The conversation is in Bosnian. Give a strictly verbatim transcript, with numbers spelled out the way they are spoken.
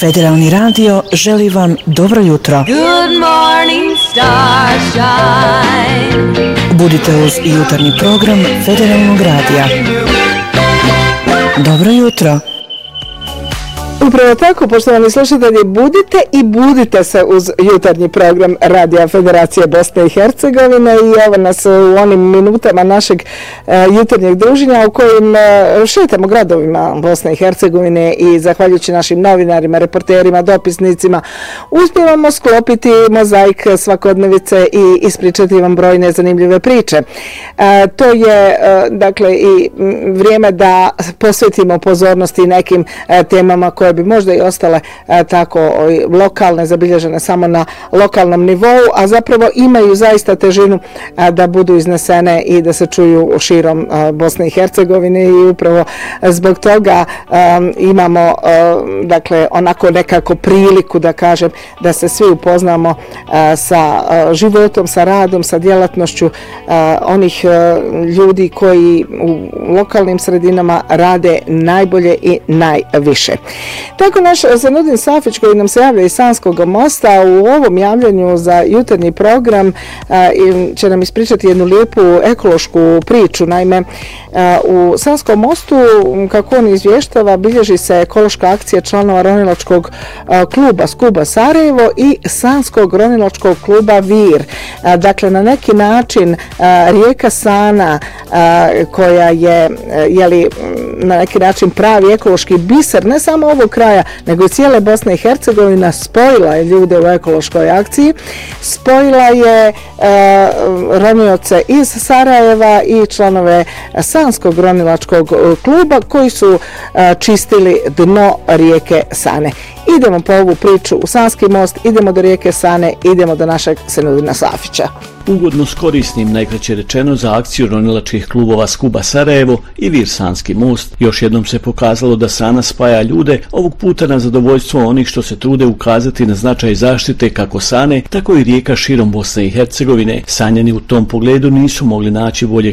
Federalni radio želi vam dobro jutro. Good morning, starshine. Budite uz jutarnji program Federalnog radija. Dobro jutro. Upravo tako, poštovani slušatelji, budite i budite se uz jutarnji program Radija Federacije Bosne i Hercegovine i evo nas u onim minutama našeg e, jutarnjeg druženja u kojim e, šetamo gradovima Bosne i Hercegovine i zahvaljujući našim novinarima, reporterima, dopisnicima uspijevamo sklopiti mozaik svakodnevice i ispričati vam brojne zanimljive priče. E, to je e, dakle i vrijeme da posvetimo pozornosti nekim e, temama koje bi možda i ostale e, tako o, lokalne, zabilježene samo na lokalnom nivou, a zapravo imaju zaista težinu e, da budu iznesene i da se čuju širom e, Bosne i Hercegovine i upravo zbog toga e, imamo e, dakle onako nekako priliku da kažem da se svi upoznamo e, sa e, životom, sa radom, sa djelatnošću e, onih e, ljudi koji u lokalnim sredinama rade najbolje i najviše. Tako naš Senudin Safić koji nam se javlja iz Sanskog mosta u ovom javljanju za jutarnji program a, će nam ispričati jednu lijepu ekološku priču. Naime, a, u Sanskom mostu, kako on izvještava, bilježi se ekološka akcija članova ronilačkog a, kluba Skuba Sarajevo i Sanskog ronilačkog kluba Vir. A, dakle, na neki način a, rijeka Sana a, koja je, je li, na neki način pravi ekološki biser, ne samo ovog kraja, nego i cijele Bosne i Hercegovina, spojila je ljude u ekološkoj akciji, spojila je e, ronioce iz Sarajeva i članove Sanskog ronilačkog kluba koji su e, čistili dno rijeke Sane. Idemo po ovu priču u Sanski most, idemo do rijeke Sane, idemo do našeg Senudina Safića. Ugodno s korisnim, najkraće rečeno, za akciju ronilačkih klubova Skuba Sarajevo i Vir Sanski most. Još jednom se pokazalo da Sana spaja ljude, ovog puta na zadovoljstvo onih što se trude ukazati na značaj zaštite kako Sane, tako i rijeka širom Bosne i Hercegovine. Sanjani u tom pogledu nisu mogli naći boljeg